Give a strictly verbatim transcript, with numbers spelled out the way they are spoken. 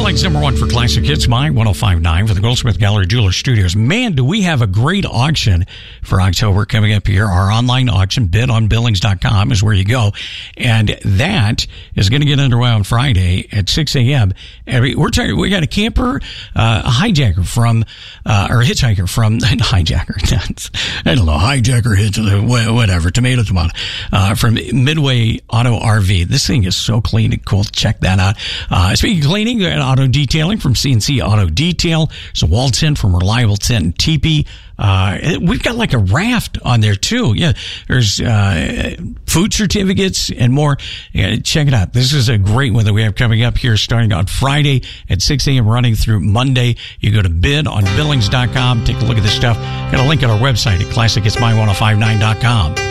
Billings number one for classic hits, My one oh five point nine for the Goldsmith Gallery Jeweler Studios. Man, do we have a great auction for October coming up here. Our online auction, bid on billings dot com, is where you go. And that is going to get underway on Friday at six a.m. Every, we're talking, we got a camper, uh, a hijacker from, uh, or a hitchhiker from, hijacker, I don't know, hijacker, hitch, whatever, tomato, tomato, uh, from Midway Auto R V. This thing is so clean and cool. Check that out. Uh, speaking of cleaning and auto detailing from C and C Auto Detail, there's a wall tent from Reliable Tent and Teepee. Uh, we've got like a raft on there too. Yeah, there's, uh, food certificates and more. Yeah, check it out. This is a great one that we have coming up here starting on Friday at six a.m. running through Monday. You go to bid on billings dot com. Take a look at this stuff. Got a link on our website at classic hits my ten fifty-nine dot com.